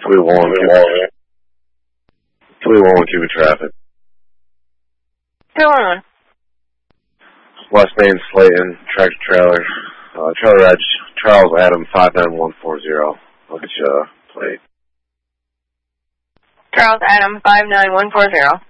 311 Cuba traffic. Go on. West Main, Slayton, tractor trailer. Trailer reg, Charles Adam 59140. I'll get you a plate. Charles Adam 59140.